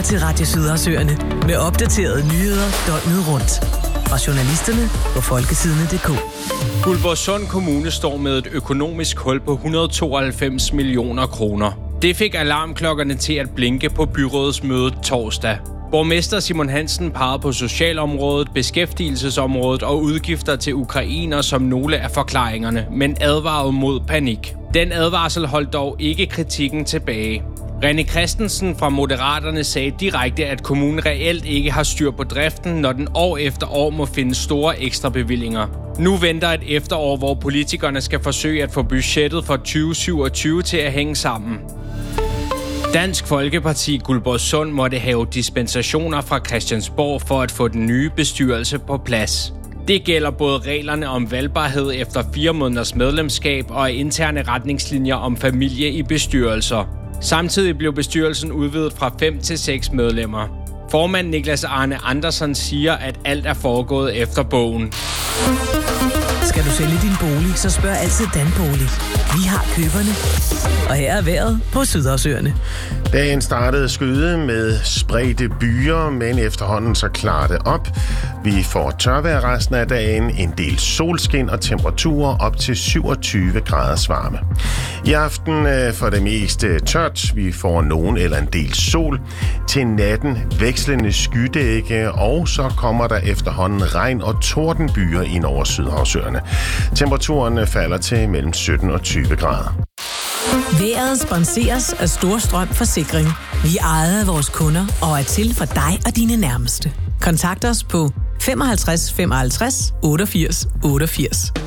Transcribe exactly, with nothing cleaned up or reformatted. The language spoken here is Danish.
til Radio Sydhavsøerne med opdaterede nyheder døgnet rundt. Fra journalisterne på folketidene punktum d k. Guldborgsund Kommune står med et økonomisk hul på et hundrede og tooghalvfems millioner kroner. Det fik alarmklokkerne til at blinke på byrådets møde torsdag. Borgmester Simon Hansen pegede på socialområdet, beskæftigelsesområdet og udgifter til ukrainer som nogle af forklaringerne, men advarede mod panik. Den advarsel holdt dog ikke kritikken tilbage. René Christensen fra Moderaterne sagde direkte, at kommunen reelt ikke har styr på driften, når den år efter år må finde store ekstra bevillinger. Nu venter et efterår, hvor politikerne skal forsøge at få budgettet for tyve syvogtyve til at hænge sammen. Dansk Folkeparti Guldborgsund måtte have dispensationer fra Christiansborg for at få den nye bestyrelse på plads. Det gælder både reglerne om valgbarhed efter fire måneders medlemskab og interne retningslinjer om familie i bestyrelser. Samtidig blev bestyrelsen udvidet fra fem til seks medlemmer. Formand Niklas Arne Andersen siger, at alt er foregået efter bogen. Skal du sælge din bolig, så spørg altid Danbolig. Vi har køberne. Og her er vejret på Sydhavsøerne. Dagen startede skyde med spredte byer, men efterhånden så klarer det op. Vi får tørvejr resten af dagen, en del solskin og temperaturer op til syvogtyve graders varme. I aften for det meste tørt. Vi får nogen eller en del sol. Til natten vekslende skydække, og så kommer der efterhånden regn og tordenbyer ind over Sydhavsøerne. Temperaturen falder til mellem sytten og tyve grader. Vejret sponseres af Storstrøm Forsikring. Vi ejer af vores kunder og er til for dig og dine nærmeste. Kontakt os på femoghalvtreds femoghalvtreds otteogfirs otteogfirs.